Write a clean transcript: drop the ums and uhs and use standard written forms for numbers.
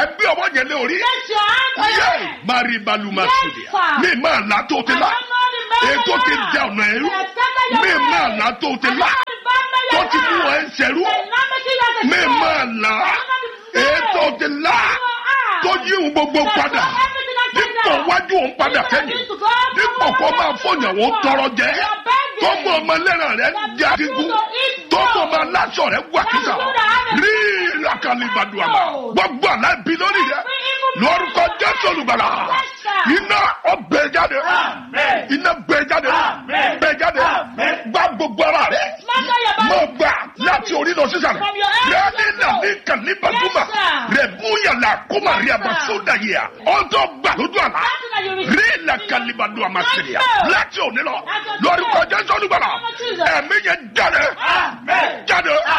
ẹgbẹ́ ọwọ́ yẹn lé orí. Place your hand on your Yé head. Maribaluma Yes, Sudia. sir. Mi máa là tó ti I là. don't know the man Ètò that ti you are. dá ọ̀nà ẹrú. They have scattered your Mi way. máa là tó ti I don't là. know the man that you Tó ti mú are. ẹ ń ṣẹrú. They are not making you as a Mi slave. máa là. I don't know the man Ètò ti là. that you are. Tó yí ohun gbogbo That's padà. why everything I said Dípò now. wájú òun padà sẹ́yìn. Dípò kó máa fòyàwó tọrọ jẹ. Tó mú ọmọ ẹlẹ́ràn rẹ̀ jẹ́ adigun. Tó mú ọmọ aláṣọ rẹ̀ wà kíkà. Rí ìlàkàlìbàdùn àmà. Gbogbo àlábí lórí rẹ̀. Lórúkọ Jésù olùgbàlà. Iná ọbẹ̀ jáde. Iná bẹ̀ jáde. Bẹ̀ jáde. Gbá gbogbo ara rẹ̀. Mo gbà láti orí lọ sísàlẹ̀. Rẹ́ni nàní kàlíbàdùmà. Rẹ̀ búyàlà kúmà rí àbàsódà yìí à. Ọjọ́ gbà lójú àlá. Rí ìlàkàlìbàdùn àmà sílẹ̀. Láti òní lọ. Lórúkọ Jésù olùgbàlà. Ẹ̀mí yẹn jáde. Jáde.